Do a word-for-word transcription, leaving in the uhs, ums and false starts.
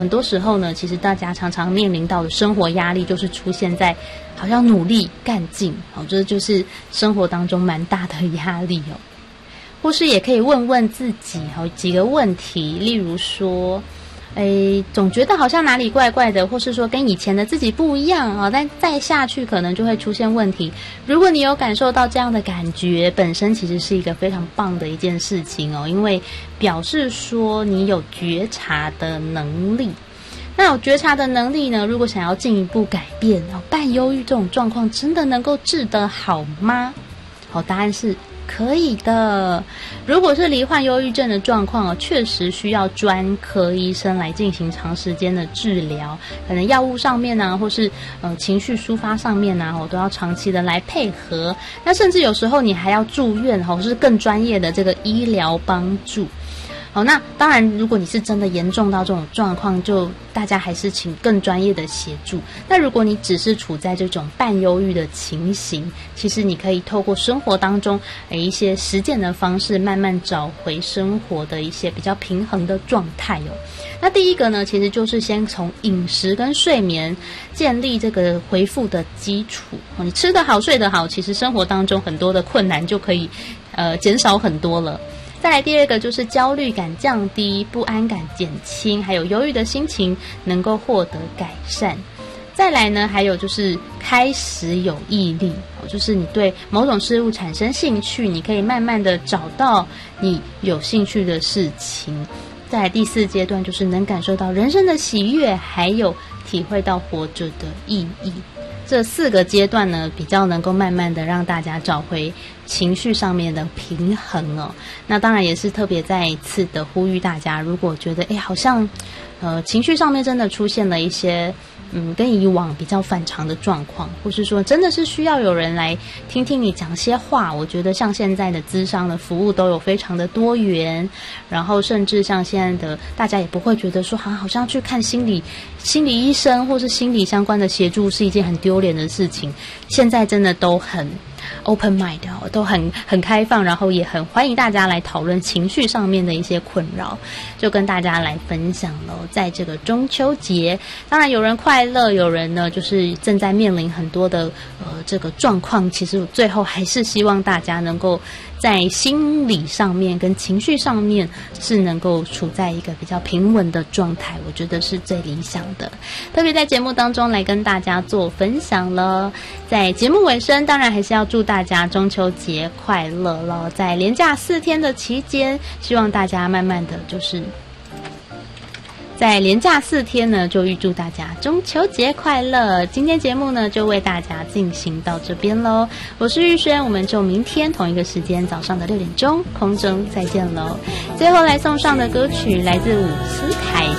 很多时候呢，其实大家常常面临到的生活压力，就是出现在好像努力干劲，哦，这就是生活当中蛮大的压力哦。或是也可以问问自己好几个问题，例如说，诶，总觉得好像哪里怪怪的，或是说跟以前的自己不一样啊，但再下去可能就会出现问题。如果你有感受到这样的感觉，本身其实是一个非常棒的一件事情哦，因为表示说你有觉察的能力。那有觉察的能力呢，如果想要进一步改变哦，半忧郁这种状况真的能够治得好吗？好，答案是可以的。如果是罹患忧郁症的状况哦，确实需要专科医生来进行长时间的治疗，可能药物上面啊，或是呃情绪抒发上面啊，我都要长期的来配合。那甚至有时候你还要住院或是更专业的这个医疗帮助。好，那当然如果你是真的严重到这种状况，就大家还是请更专业的协助。那如果你只是处在这种半忧郁的情形，其实你可以透过生活当中诶一些实践的方式，慢慢找回生活的一些比较平衡的状态哦。那第一个呢，其实就是先从饮食跟睡眠建立这个恢复的基础。你吃得好睡得好，其实生活当中很多的困难就可以呃减少很多了。再来第二个就是焦虑感降低，不安感减轻，还有忧郁的心情能够获得改善。再来呢，还有就是开始有毅力，就是你对某种事物产生兴趣，你可以慢慢的找到你有兴趣的事情。再来第四阶段就是能感受到人生的喜悦，还有体会到活着的意义。这四个阶段呢，比较能够慢慢的让大家找回情绪上面的平衡哦。那当然也是特别再一次的呼吁大家，如果觉得哎好像呃情绪上面真的出现了一些嗯跟以往比较反常的状况，或是说真的是需要有人来听听你讲些话，我觉得像现在的咨商的服务都有非常的多元，然后甚至像现在的大家也不会觉得说好像去看心理心理医生或是心理相关的协助是一件很丢脸的事情，现在真的都很open mind 哦，都很很开放，然后也很欢迎大家来讨论情绪上面的一些困扰，就跟大家来分享咯。在这个中秋节，当然有人快乐，有人呢就是正在面临很多的呃这个状况，其实最后还是希望大家能够在心理上面跟情绪上面是能够处在一个比较平稳的状态，我觉得是最理想的。特别在节目当中来跟大家做分享了。在节目尾声，当然还是要祝大家中秋节快乐了。在连假四天的期间，希望大家慢慢的就是在连假四天呢，就预祝大家中秋节快乐。今天节目呢，就为大家进行到这边咯。我是玉轩，我们就明天同一个时间早上的六点钟空中再见咯。最后来送上的歌曲来自伍思凯